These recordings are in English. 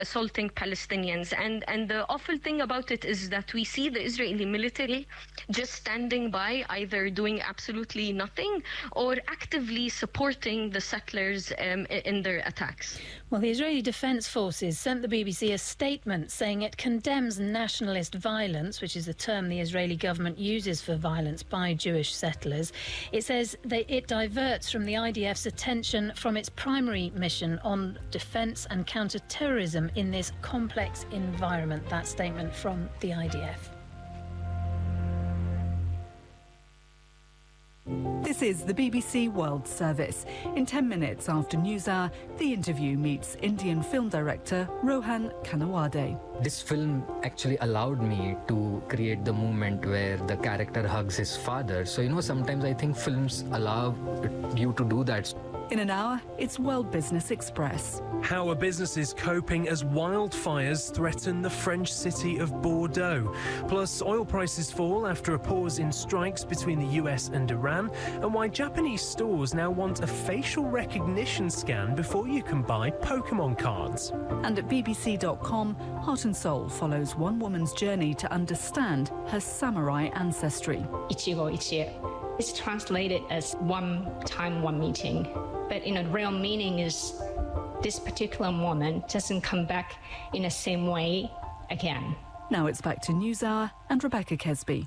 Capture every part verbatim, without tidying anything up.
assaulting Palestinians. And, and the awful thing about it is that we see the Israeli military just standing by, either doing absolutely nothing or actively supporting the settlers um, in their attacks. Well, the Israeli Defence Forces sent the B B C a statement saying it condemns nationalist violence, which is the term the Israeli government uses for violence by Jewish settlers. It says that it diverts from the I D F's attention from its primary mission on defence and counter-terrorism in this complex environment. That statement from the I D F. This is the B B C World Service. In ten minutes after News Hour, The Interview meets Indian film director Rohan Kanawade. This film actually allowed me to create the moment where the character hugs his father. So, you know, sometimes I think films allow you to do that. In an hour, it's World Business Express. How are businesses coping as wildfires threaten the French city of Bordeaux? Plus, oil prices fall after a pause in strikes between the U S and Iran, and why Japanese stores now want a facial recognition scan before you can buy Pokemon cards. And at B B C dot com, Heart and Soul follows one woman's journey to understand her samurai ancestry. Ichigo Ichie. It's translated as one time, one meeting. But in a real meaning is this particular moment doesn't come back in the same way again. Now it's back to News Hour and Rebecca Kesby.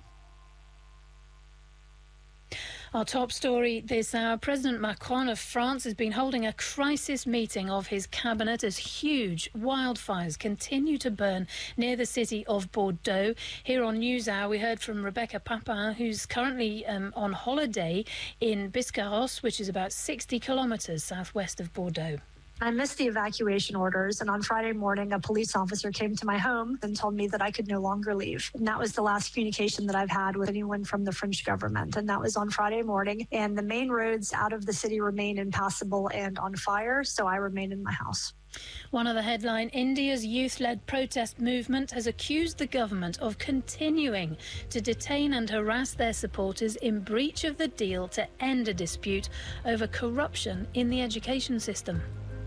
Our top story this hour, President Macron of France has been holding a crisis meeting of his cabinet as huge wildfires continue to burn near the city of Bordeaux. Here on News Hour, we heard from Rebecca Papin, who's currently um, on holiday in Biscarrosse, which is about sixty kilometres southwest of Bordeaux. I missed the evacuation orders, and on Friday morning, a police officer came to my home and told me that I could no longer leave. And that was the last communication that I've had with anyone from the French government, and that was on Friday morning. And the main roads out of the city remain impassable and on fire, so I remain in my house. One other headline, India's youth-led protest movement has accused the government of continuing to detain and harass their supporters in breach of the deal to end a dispute over corruption in the education system.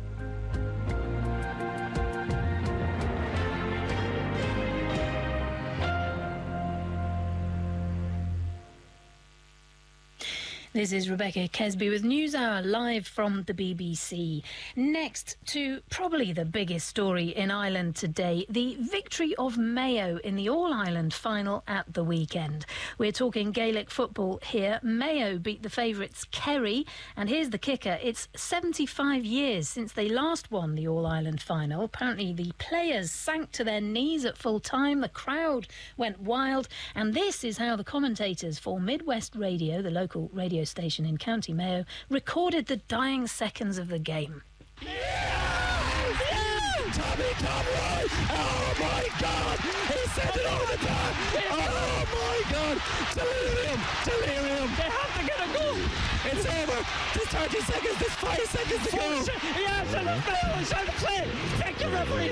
This is Rebecca Kesby with News Hour live from the B B C. Next to probably the biggest story in Ireland today, the victory of Mayo in the All-Ireland final at the weekend. We're talking Gaelic football here. Mayo beat the favourites Kerry, and here's the kicker. It's seventy-five years since they last won the All-Ireland final. Apparently the players sank to their knees at full time, the crowd went wild, and this is how the commentators for Midwest Radio, the local radio station in County Mayo, recorded the dying seconds of the game. Yeah! Yeah! Tommy Conroy! Oh my God! He sent it over the top! Oh my God! Delirium! Delirium! They have to get a goal! It's over! There's thirty seconds, there's five seconds to go! Yeah, it's on the field! It's on the play! Take the referee!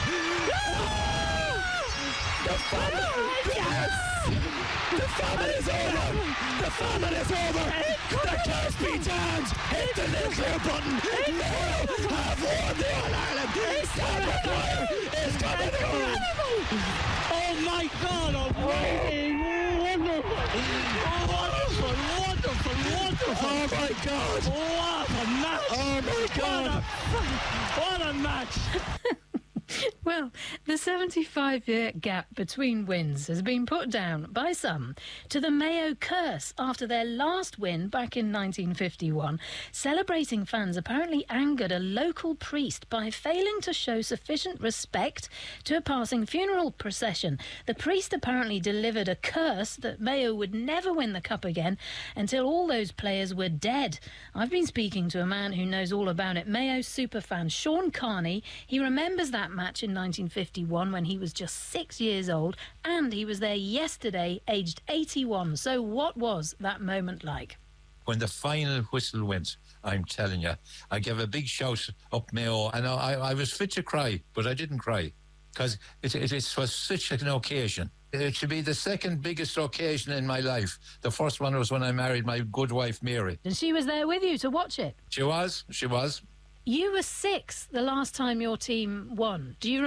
The famine! Yes! The famine is over! The famine is over! The Gaspy Towns hit the nuclear button! Mayo have won the All-Ireland! Stan McGuire is coming home! Oh my God! Amazing! Wonderful! Wonderful! Wonderful! Wonderful! Oh my God! What a match! Oh my God! What a, what a match! Well, the seventy-five-year gap between wins has been put down by some to the Mayo curse after their last win back in nineteen fifty-one. Celebrating fans apparently angered a local priest by failing to show sufficient respect to a passing funeral procession. The priest apparently delivered a curse that Mayo would never win the cup again until all those players were dead. I've been speaking to a man who knows all about it, Mayo superfan Sean Carney. He remembers that match in nineteen fifty-one when he was just six years old, and he was there yesterday, aged eighty-one. So what was that moment like? When the final whistle went, I'm telling you, I gave a big shout up Mayo, and I, I was fit to cry, but I didn't cry because it, it, it was such an occasion. It should be the second biggest occasion in my life. The first one was when I married my good wife Mary. And she was there with you to watch it? She was, she was. You were six the last time your team won. Do you